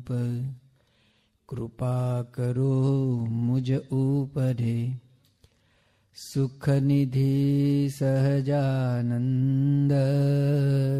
रूप कृपा करो मुझ ऊपरे सुख निधि सहजानंद